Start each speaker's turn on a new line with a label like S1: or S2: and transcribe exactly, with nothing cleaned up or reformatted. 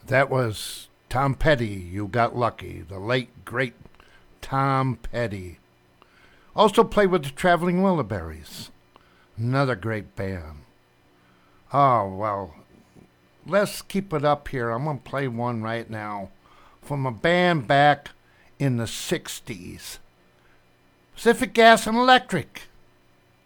S1: That was Tom Petty, You Got Lucky, the late, great Tom Petty. Also played with the Traveling Wilburys, another great band. Oh, well, let's keep it up here. I'm going to play one right now from a band back in the sixties. Pacific Gas and Electric.